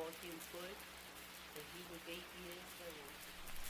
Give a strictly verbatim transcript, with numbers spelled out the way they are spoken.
call him Push, and he was eight years old.